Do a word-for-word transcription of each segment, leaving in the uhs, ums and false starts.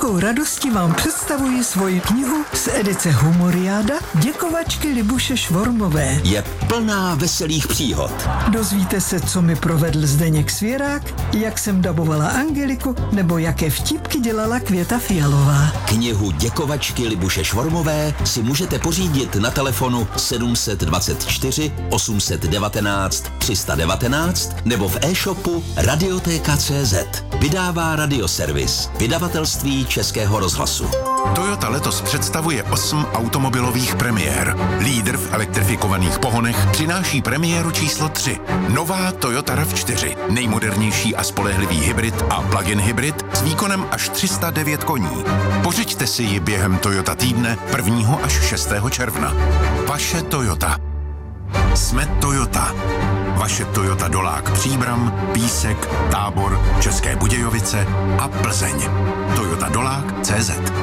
velkou radostí vám představuji svoji knihu z edice Humoriáda Děkovačky Libuše Švormové. Je plná veselých příhod. Dozvíte se, co mi provedl Zdeněk Svěrák, jak jsem dabovala Angeliku, nebo jaké vtipky dělala Květa Fialová. Knihu Děkovačky Libuše Švormové si můžete pořídit na telefonu sedm dvacet čtyři osm devatenáct tři sta devatenáct nebo v e-shopu Radiotéka tečka cé zet. Vydává Radioservis, vydavatelství Českého rozhlasu. Toyota letos představuje osm automobilových premiér. Lídr v elektrifikovaných pohonech přináší premiéru číslo tři. Nová Toyota rav čtyři. Nejmodernější a spolehlivý hybrid a plug-in hybrid s výkonem až tři sta devět koní. Pořiďte si ji během Toyota týdne prvního až šestého června. Vaše Toyota. Jsme Toyota. Vaše Toyota Dolák Příbram, Písek, Tábor, České Budějovice a Plzeň. Toyota Dolák tečka cé zet.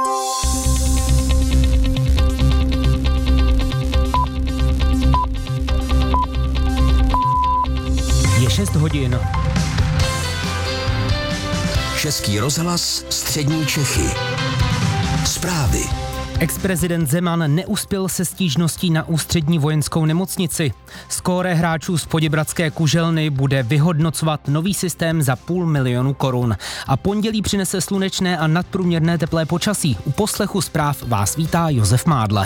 Je šest hodin. Český rozhlas, střední Čechy. Zprávy. Ex-prezident Zeman neuspěl se stížností na ústřední vojenskou nemocnici. Skóre hráčů z Poděbradské Kuželny bude vyhodnocovat nový systém za půl milionu korun. A pondělí přinese slunečné a nadprůměrné teplé počasí. U poslechu zpráv vás vítá Josef Mádle.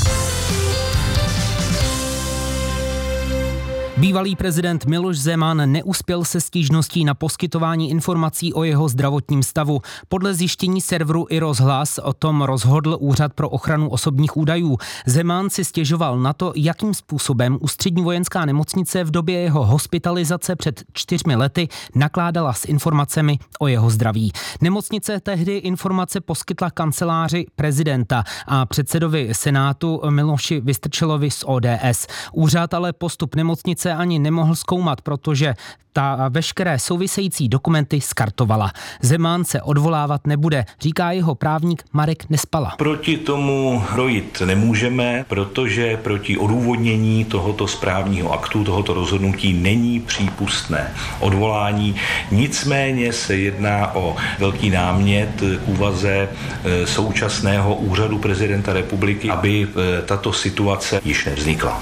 Bývalý prezident Miloš Zeman neuspěl se stížností na poskytování informací o jeho zdravotním stavu. Podle zjištění serveru i Rozhlas o tom rozhodl Úřad pro ochranu osobních údajů. Zeman si stěžoval na to, jakým způsobem ústřední vojenská nemocnice v době jeho hospitalizace před čtyřmi lety nakládala s informacemi o jeho zdraví. Nemocnice tehdy informace poskytla kanceláři prezidenta a předsedovi Senátu Miloši Vystrčilovi z ó dé es. Úřad ale postup nemocnice ani nemohl zkoumat, protože ta veškeré související dokumenty skartovala. Zeman se odvolávat nebude, říká jeho právník Marek Nespala. Proti tomu hrojit nemůžeme, protože proti odůvodnění tohoto správního aktu, tohoto rozhodnutí není přípustné odvolání. Nicméně se jedná o velký námět k úvaze současného úřadu prezidenta republiky, aby tato situace již nevznikla.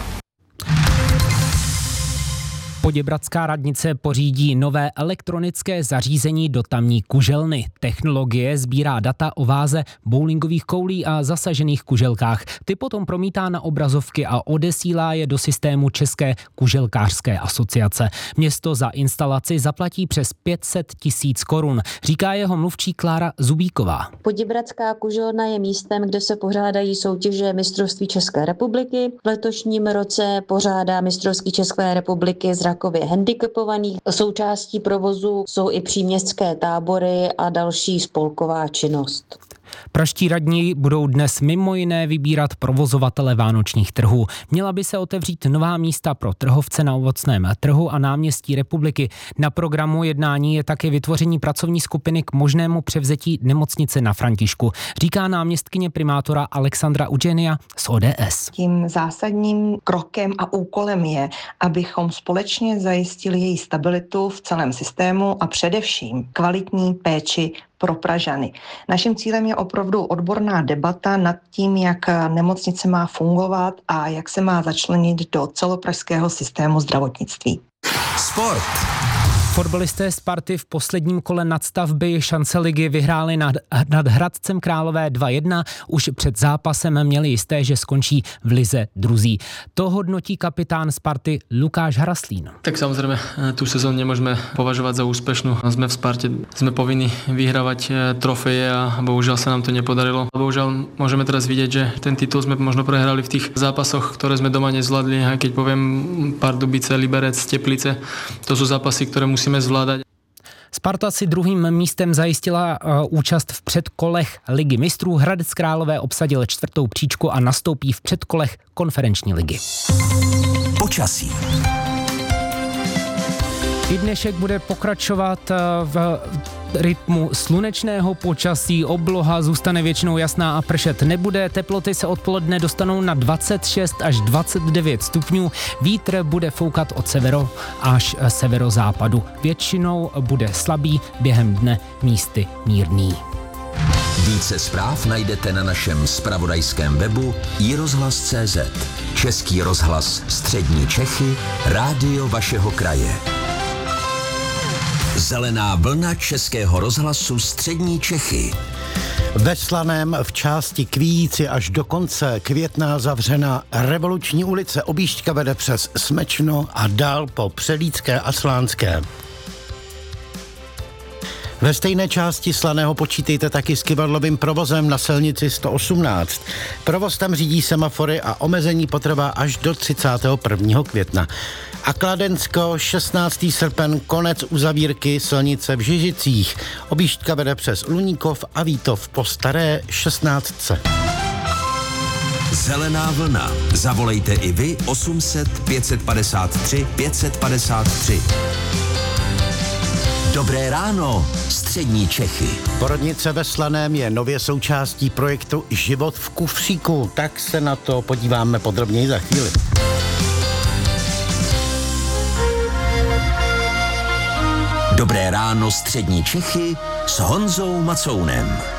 Poděbradská radnice pořídí nové elektronické zařízení do tamní kuželny. Technologie sbírá data o váze bowlingových koulí a zasažených kuželkách. Ty potom promítá na obrazovky a odesílá je do systému České kuželkářské asociace. Město za instalaci zaplatí přes pět set tisíc korun, říká jeho mluvčí Klára Zubíková. Poděbradská kuželna je místem, kde se pořádají soutěže mistrovství České republiky. V letošním roce pořádá mistrovství České republiky z zrakově handicapovaných. Součástí provozu jsou i příměstské tábory a další spolková činnost. Pražští radní budou dnes mimo jiné vybírat provozovatele vánočních trhů. Měla by se otevřít nová místa pro trhovce na ovocném trhu a náměstí republiky. Na programu jednání je také vytvoření pracovní skupiny k možnému převzetí nemocnice na Františku, říká náměstkyně primátora Alexandra Ugenia z ó dé es. Tím zásadním krokem a úkolem je, abychom společně zajistili její stabilitu v celém systému a především kvalitní péči pro Pražany. Naším cílem je opravdu odborná debata nad tím, jak nemocnice má fungovat a jak se má začlenit do celopražského systému zdravotnictví. Sport. Fotbalisté Sparty v posledním kole nadstavby šance ligy vyhráli nad, nad Hradcem Králové dva jedna. Už před zápasem měli jisté, že skončí v lize druzí. To hodnotí kapitán Sparty Lukáš Haraslín. Tak samozrejme, tú sezónu nemôžeme považovať za úspešnú. Sme v Sparte, sme povinni vyhrávať trofeje a bohužiaľ sa nám to nepodarilo. Bohužiaľ môžeme teraz vidieť, že ten titul sme možno prehrali v tých zápasoch, ktoré sme doma nezvládli. Aj keď poviem Pardubice, Liberec, Teplice, to sú zápasy, ktoré musíme zvládať. Sparta si druhým místem zajistila uh, účast v předkolech Ligy mistrů. Hradec Králové obsadil čtvrtou příčku a nastoupí v předkolech konferenční ligy. Počasí. I dnešek bude pokračovat v rytmu slunečného počasí, obloha zůstane většinou jasná a pršet nebude, teploty se odpoledne dostanou na dvacet šest až dvacet devět stupňů, vítr bude foukat od severo až severozápadu, většinou bude slabý, během dne místy mírný. Více zpráv najdete na našem zpravodajském webu i rozhlas tečka cé zet. Český rozhlas Střední Čechy, rádio vašeho kraje. Zelená vlna Českého rozhlasu Střední Čechy. Ve Slaném v části Kvíjíci až do konce května zavřena Revoluční ulice. Objížďka vede přes Smečno a dál po Přelícké a Slánské. Ve stejné části Slaného počítejte taky s kyvadlovým provozem na silnici sto osmnáct. Provoz tam řídí semafory a omezení potrvá až do třicátého prvního května. A Kladensko, šestnáctého srpen, konec uzavírky silnice v Žižicích. Objížďka vede přes Luníkov a Vítov po staré šestnáctce. Zelená vlna. Zavolejte i vy osm set pět padesát tři pět padesát tři. Dobré ráno, Střední Čechy. Porodnice ve Slaném je nově součástí projektu Život v kufříku. Tak se na to podíváme podrobněji za chvíli. Dobré ráno, Střední Čechy s Honzou Macounem.